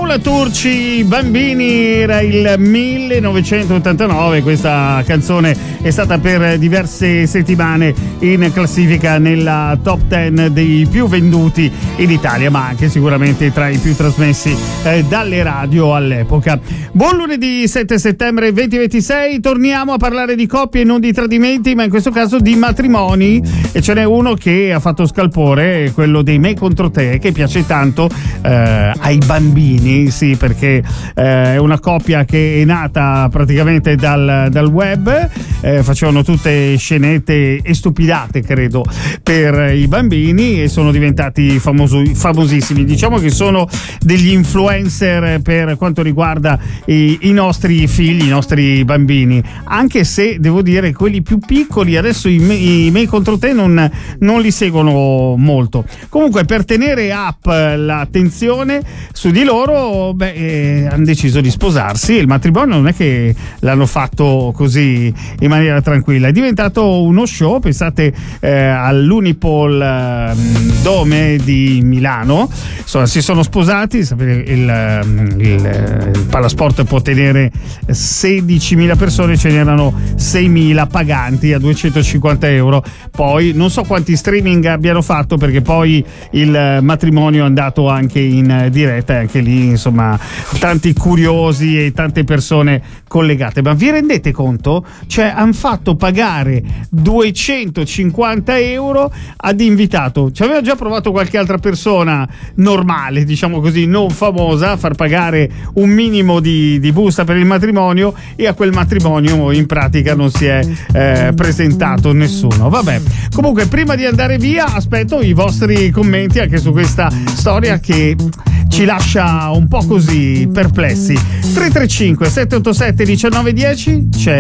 Paola Turci, Bambini, era il 1989, questa canzone è stata per diverse settimane in classifica nella top 10 dei più venduti in Italia, ma anche sicuramente tra i più trasmessi dalle radio all'epoca. Buon lunedì 7 settembre 2026, torniamo a parlare di coppie e non di tradimenti, ma in questo caso di matrimoni, e ce n'è uno che ha fatto scalpore, quello dei Me contro te, che piace tanto ai bambini, sì, perché è una coppia che è nata praticamente dal web, facevano tutte scenette e stupidate, credo, per i bambini, e sono diventati famosissimi. Diciamo che sono degli influencer per quanto riguarda i nostri figli, i nostri bambini, anche se devo dire quelli più piccoli adesso i Me contro te non li seguono molto. Comunque, per tenere up l'attenzione su di loro, hanno deciso di sposarsi. Il matrimonio non è che l'hanno fatto così in maniera tranquilla, è diventato uno show. Pensate all'Unipol Dome di Milano, insomma, si sono sposati. Sapete, il Palasport può tenere 16.000 persone, ce n'erano 6.000 paganti a 250 euro. Poi non so quanti streaming abbiano fatto, perché poi il matrimonio è andato anche in diretta, e anche lì insomma tanti curiosi e tante persone collegate. Ma vi rendete conto? Cioè, hanno fatto pagare 250 euro ad invitato. Ci aveva già provato qualche altra persona normale, diciamo così, non famosa, a far pagare un minimo di busta per il matrimonio, e a quel matrimonio in pratica non si è presentato nessuno. Vabbè, comunque, prima di andare via aspetto i vostri commenti anche su questa storia che ci lascia un po' così perplessi. 335 787 1910, c'è